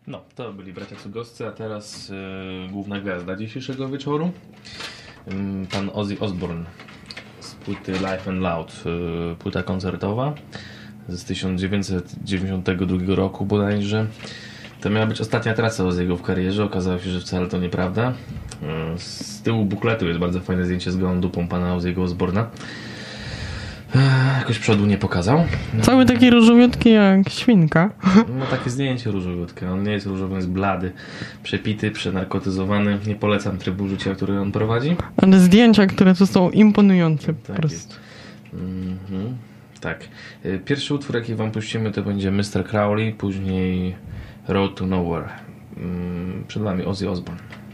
No, to byli bracia Cugoscy, a teraz główna gwiazda dzisiejszego wieczoru. Pan Ozzy Osbourne z płyty Live and Loud, płyta koncertowa z 1992 roku bodajże. To miała być ostatnia trasa Ozzy'ego w karierze, okazało się, że wcale to nieprawda. Z tyłu bukletu jest bardzo fajne zdjęcie z gołą dupą pana Ozzy'ego Osbourne'a. Jakoś przodu nie pokazał. Cały taki różowiutki jak świnka. No takie zdjęcie różowiutkie. On nie jest różowy, jest blady, przepity, przenarkotyzowany. Nie polecam trybu życia, który on prowadzi. Ale zdjęcia, które tu są imponujące po Tak prostu. Tak. Pierwszy utwór, jaki wam puścimy, to będzie Mr. Crowley, później Road to Nowhere. Przed wami Ozzy Osbourne.